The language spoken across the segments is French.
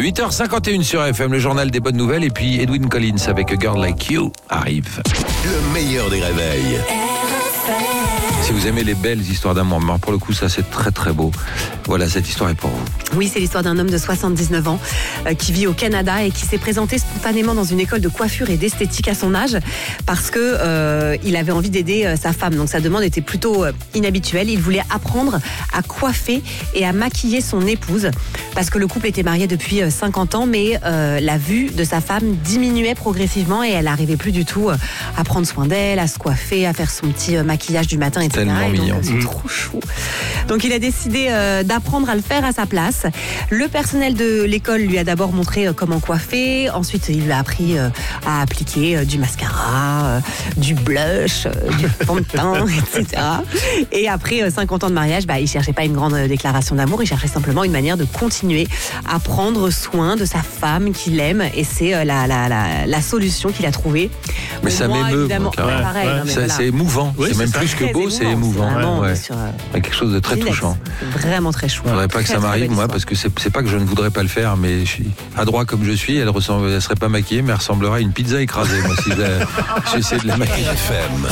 8h51 sur FM, le journal des bonnes nouvelles. Et puis Edwyn Collins avec A Girl Like You arrive. Le meilleur des réveils. Si vous aimez les belles histoires d'amour, pour le coup ça c'est très très beau. Voilà, cette histoire est pour vous. Oui, c'est l'histoire d'un homme de 79 ans qui vit au Canada et qui s'est présenté spontanément dans une école de coiffure et d'esthétique à son âge parce que il avait envie d'aider sa femme. Donc sa demande était plutôt inhabituelle. Il voulait apprendre à coiffer et à maquiller son épouse parce que le couple était marié depuis 50 ans, mais la vue de sa femme diminuait progressivement et elle n'arrivait plus du tout à prendre soin d'elle, à se coiffer, à faire son petit maquillage du matin, etc. Tellement mignon. C'est trop chou. Donc il a décidé d'apprendre à le faire à sa place. Le personnel de l'école lui a d'abord montré comment coiffer. Ensuite, il lui a appris à appliquer du mascara, du blush, du fond de teint, etc. Et après 50 ans de mariage, il cherchait pas une grande déclaration d'amour. Il cherchait simplement une manière de continuer à prendre soin de sa femme qu'il aime. Et c'est la solution qu'il a trouvée. Mais ça m'émeut, carrément. Pareil, c'est émouvant. Oui, c'est même plus que beau, c'est émouvant. C'est quelque chose de très touchant. C'est vraiment très chou. Il ne faudrait pas que ça m'arrive, moi, parce que c'est pas que je ne voudrais pas le faire, mais je suis adroit comme je suis. Elle serait pas maquillée, mais elle ressemblera à une pizza écrasée, moi, si j'essaie de la maquiller. FM.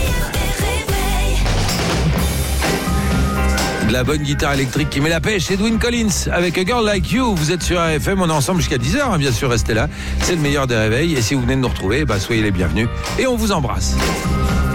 De la bonne guitare électrique qui met la pêche, Edwyn Collins avec A Girl Like You. Vous êtes sur FM, on est ensemble jusqu'à 10h, bien sûr, restez là. C'est le meilleur des réveils. Et si vous venez de nous retrouver, soyez les bienvenus. Et on vous embrasse.